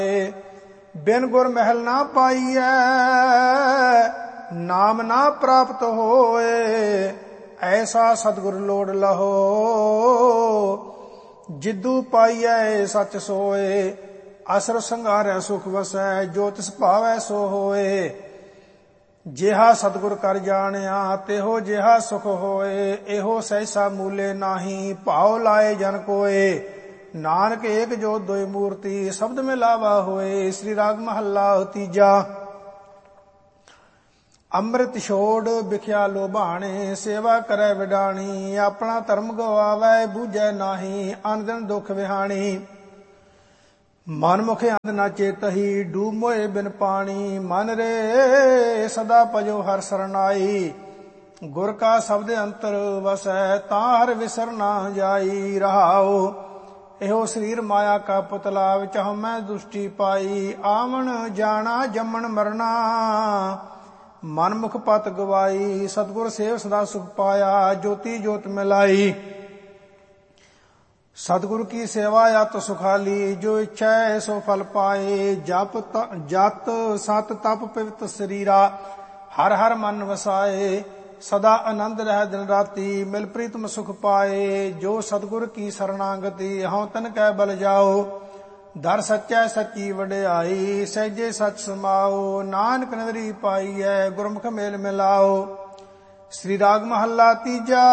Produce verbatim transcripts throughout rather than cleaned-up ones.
बिन गुर महल ना पाइयै नाम ना प्राप्त होए। ऐसा सतगुर लोड़ लहो जिदू पाइयै सच सोए। असर संघारै सुख वसै जो तिस भावै सो होए। जिहा सतगुर कर जानिया तेहो जिहा सुख होए। एहो सहसा मूले नाही भाव लाए जन कोए। नानक एक जो दोई मूर्ति शब्द में लावा होए। श्री राग महला तीजा। ਅੰਮ੍ਰਿਤ ਛੋੜ ਵਿਖਿਆ ਲੋਭਾਣੇ ਸੇਵਾ ਕਰੈ ਵਿਡਾਣੀ। ਆਪਣਾ ਧਰਮ ਗਵਾਵੈ ਬੂਝੈ ਨਾਹੀ ਅਨ ਦਿਨ ਦੁਖ ਵਿਹਾਣੀ। ਮਨ ਮੁਖ ਅੰਧ ਨਾ ਚੇਤਹੀ ਡੂਬ ਮੋਏ ਬਿਨ ਪਾਣੀ। ਮਨ ਰੇ ਸਦਾ ਭਜੋ ਹਰਿ ਸਰਨਾਈ। ਗੁਰ ਕਾ ਸ਼ਬਦ ਅੰਤਰ ਵਸੈ ਤਾਂ ਹਰਿ ਵਿਸਰ ਨਾ ਜਾਈ। ਰਹਾਉ ਇਹੋ ਸਰੀਰ ਮਾਇਆ ਕਾ ਪੁਤਲਾ ਵਿੱਚ ਹਉਮੈ ਦੁਸ਼ਟੀ ਪਾਈ। ਆਵਣ ਜਾਣਾ ਜੰਮਣ ਮਰਨਾ ਮਨ ਮੁਖ ਪਤ ਗਵਾਈ। ਸਤਿਗੁਰ ਸੇਵ ਸਦਾ ਸੁਖ ਪਾਇਆ ਜੋਤੀ ਜੋਤ ਮਿਲਾਈ। ਸਤਿਗੁਰ ਕੀ ਸੇਵਾ ਅਤ ਸੁਖਾਲੀ ਜੋ ਇੱਛੈ ਸੋ ਫਲ ਪਾਏ। ਜਪ ਜਤ ਸਤ ਤਪ ਪਵਿੱਤ ਸਰੀਰਾ ਹਰ ਹਰ ਮਨ ਵਸਾਏ। ਸਦਾ ਆਨੰਦ ਰਹਿ ਦਿਨ ਰਾਤੀ ਮਿਲ ਪ੍ਰੀਤਮ ਸੁਖ ਪਾਏ। ਜੋ ਸਤਿਗੁਰ ਕੀ ਸਰਣਾਗਤੀ ਹਉ ਤਨ ਕੈ ਬਲ ਜਾਓ। ਦਰ ਸੱਚੈ ਸੱਚੀ ਵਡਿਆਈ ਸਹਿਜੇ ਸਚ ਸਮਾਓ। ਨਾਨਕ ਨਦਰੀ ਪਾਈਐ ਗੁਰਮੁਖ ਮੇਲ ਮਿਲਾਓ। ਸ੍ਰੀ ਰਾਗ ਮਹੱਲਾ ਤੀਜਾ।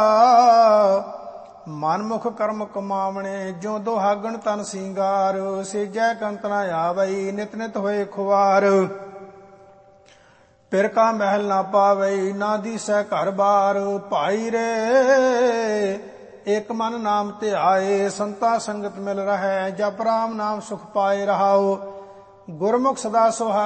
ਮਨਮੁਖ ਕਰਮ ਕਮਾਵਣੇ ਜੋ ਦੁਹਾਗਣ ਤਨ ਸਿੰਗਾਰ। ਸੇਜੈ ਕੰਤ ਨਾ ਆਵਈ ਨਿਤ ਨਿਤ ਹੋਏ ਖੁਆਰ। ਪਿਰ ਕਾ ਮਹਿਲ ਨਾ ਪਾਵਈ ਨਾ ਦੀਸੈ ਘਰ ਬਾਰ। ਭਾਈ ਰੇ ਇਕ ਮਨ ਨਾਮ ਧਿਆਏ ਸੰਤਾ ਸੰਗਤ ਮਿਲ ਰਹੈ। ਜਪ ਰਾਮ ਨਾਮ ਸੁਖ ਪਾਏ। ਰਹਾਉ ਗੁਰਮੁਖ ਸਦਾ ਸੁਹਾਗਿ